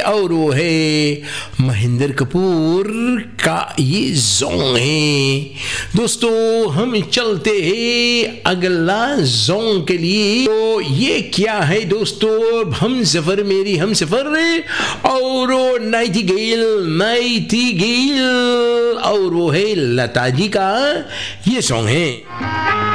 और वो है महेंद्र कपूर का ये सॉन्ग है। दोस्तों हम चलते हैं अगला सॉन्ग के लिए। तो ये क्या है दोस्तों, हम सफर मेरी हम सफर और नाइटिंगेल और वो है लता जी का ये सॉन्ग है।